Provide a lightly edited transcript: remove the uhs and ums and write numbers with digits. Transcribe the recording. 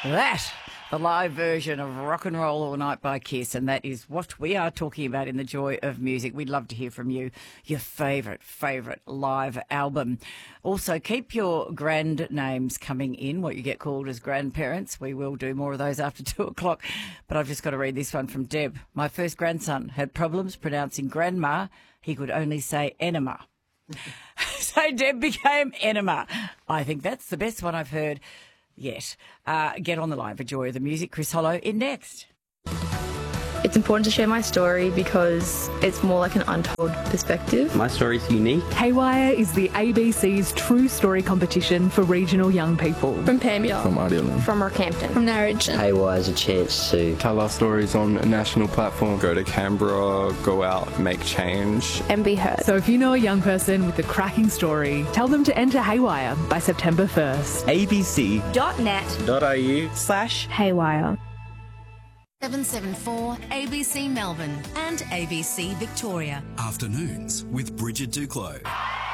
That, the live version of Rock and Roll All Night by Kiss, and that is what we are talking about in the Joy of Music. We'd love to hear from you, your favourite live album. Also, keep your grand names coming in, what you get called as grandparents. We will do more of those after 2 o'clock, but I've just got to read this one from Deb. My first grandson had problems pronouncing grandma. He could only say enema. So Deb became enema. I think that's the best one I've heard yet. Get on the line for Joy of the Music. Chris Hollow in next. It's important to share my story because it's more like an untold perspective. My story's unique. Haywire is the ABC's True Story competition for regional young people. From Pamela. From Idealand. From Rockhampton. From Narrogin. Haywire is a chance to tell our stories on a national platform. Go to Canberra, go out, make change. And be heard. So if you know a young person with a cracking story, tell them to enter Haywire by September 1st. abc.net.au/Haywire. 774 ABC Melbourne and ABC Victoria. Afternoons with Bridget Duclos.